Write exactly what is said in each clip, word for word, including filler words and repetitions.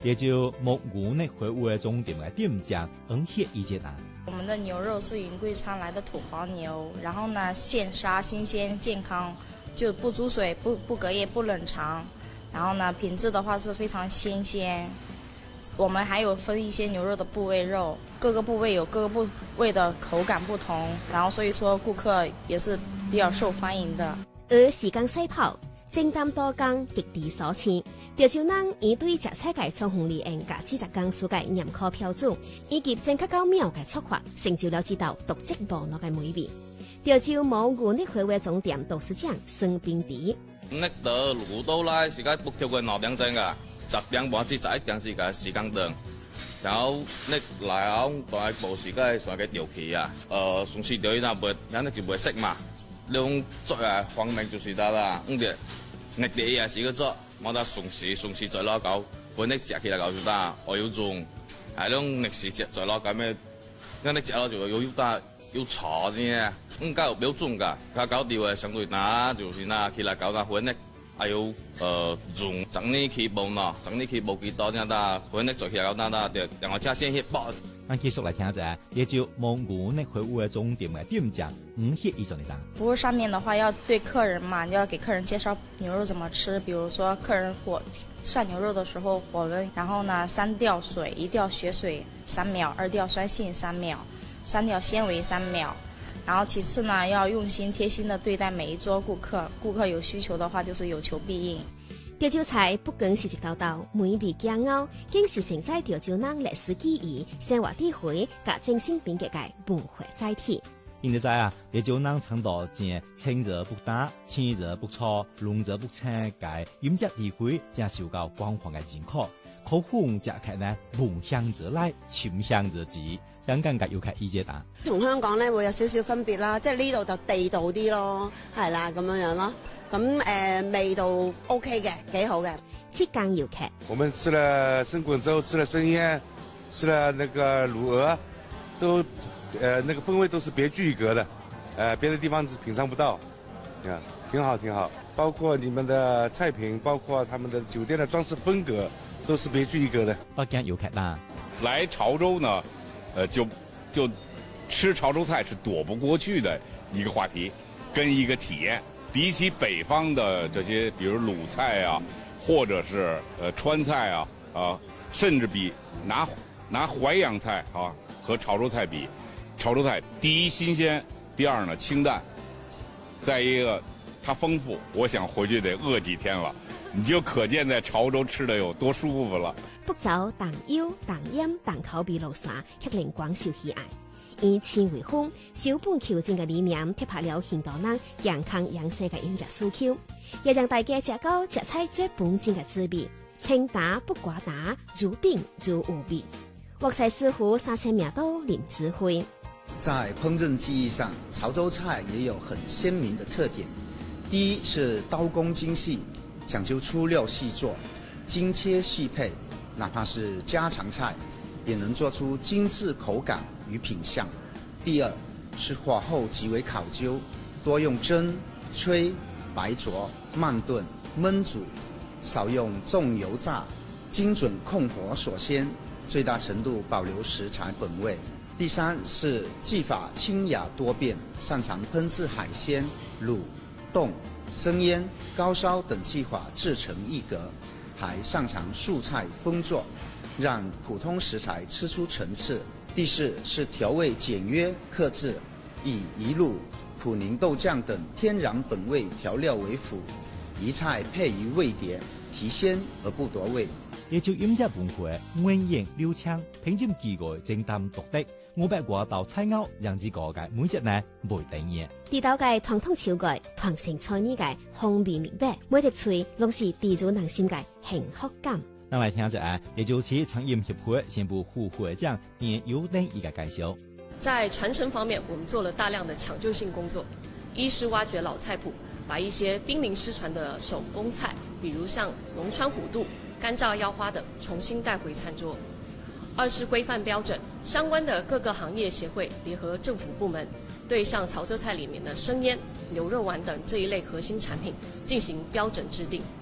也就蒙古内回味的重点来点讲，恩血一节啊。 我们的牛肉是云贵川来的土黄牛，然后呢现杀，新鲜健康，就不煮水，不不隔夜，不冷藏，然后呢品质的话是非常新鲜。我们还有分一些牛肉的部位肉，各个部位有各个部位的口感不同，然后所以说顾客也是比较受欢迎的。 而时间赛跑，精đảm多工，极地所賜。潮州人以對食菜嘅從紅利應甲四十工數嘅嚴苛標準，以及正確巧妙嘅做法，成就了這道獨特無二嘅美味。潮州蒙古的回味重點都是講生冰皮。 那得滷到來是個不超過兩點鐘㗎，十點半至十一點是個時間段。然後那來後大部是個上個調期啊，呃，從時調那袂，那就袂識嘛。你講做啊方面就是得啦，咁就逆地也是個做，冇得從時從時再攞搞，本嚟食起來搞就得，我要種，係種逆時食再攞咁咩，咁你食咗就要得要炒啲，咁家有標準㗎，佢搞掉嘅相對嗱就是嗱起來搞嗱本嚟。還有呃種整呢期冇喏，整呢期冇幾多啫得，本嚟做起來搞得得，然後加先去包。 咱繼續來聽下，也就蒙古內回味的重點嘅點講，五血以上的單。 服務上面的話，要對客人嘛，要給客人介紹牛肉怎麼吃。比如說，客人火涮牛肉的時候火溫，然後呢三吊水，一吊血水三秒，二吊酸性三秒，三吊纖維三秒。然後其次呢，要用心貼心的對待每一桌顧客，顧客有需求的話，就是有求必應。 潮州菜不僅是一道道美味佳肴，更是承載潮州人歷史記憶、生活智慧和精神品格嘅文化載體。 因在啊，潮州人倡導正清者不打，淺者不錯，濃者不清，嘅飲食智慧正受到廣泛嘅認可。口風食起呢，聞香則來，尋香則止。香港嘅要睇意見打。 同香港咧會有少少分別啦，即係呢度就地道啲咯，係啦咁樣樣咯。咁誒、呃、味道 OK 嘅，幾好嘅。 浙江遊客， 我們吃了生滾粥，吃了生腌，吃了那個滷鵝，都呃那個風味都是別具一格的，呃別的地方是品嘗不到，啊，挺好挺好。包括你們的菜品，包括他們的酒店的裝飾風格，都是別具一格的。 北京遊客啦， 來潮州呢，呃就就吃潮州菜是躲不過去的一個話題，跟一個體驗。比起北方的這些，比如魯菜啊，或者是呃川菜啊，啊，甚至比拿拿淮揚菜啊和潮州菜比，潮州菜第一新鮮，第二呢清淡，再一個它豐富，我想回去得餓幾天了，你就可見在潮州吃的有多舒服了。 不走淡腰、淡鹽、淡口味路線，卻令廣受喜愛。以纖為本、小本求精嘅理念，貼合了很多人健康養生嘅飲食需求，也讓大家食到食菜最本真嘅滋味，清淡不寡淡，如餅如無味。鑊菜師傅三千名都領智慧。 在烹飪技藝上，潮州菜也有很鮮明的特點。第一是刀工精細，講究粗料細做，精切細配，哪怕是家常菜，也能做出精緻口感與品相。第二是火候極為考究，多用蒸、吹、白灼、慢燉、燜煮，少用重油炸，精準控火鎖鮮，最大程度保留食材本味。第三是技法清雅多變，擅長烹製海鮮、滷、凍、生醃、高燒等技法自成一格，還擅長素菜烹作，讓普通食材吃出層次。第四是調味簡約克制，以魚露、普寧豆醬等天然本味調料為輔，一菜配於味碟，提鮮而不奪味。 也就飲食文化源遠流暢，品質技藝精湛獨特，五百多道菜餚讓之個嘅每日呢袂等嘢。 地道嘅傳統手藝，傳承菜藝嘅風味明白，每隻菜攏是地主人心嘅幸福感。 咱來聽下，也就是餐飲協會宣布副會長嚴有登一個介紹。 在傳承方面，我們做了大量的搶救性工作，一是挖掘老菜譜，把一些瀕臨失傳的手工菜，比如像龍川虎肚、乾炸腰花等，重新帶回餐桌；二是規範標準，相關的各個行業協會聯合政府部門，對像潮州菜裡面的生醃、牛肉丸等這一類核心產品進行標準制定。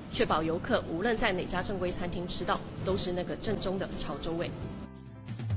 确保游客无论在哪家正规餐厅吃到，都是那个正宗的潮州味。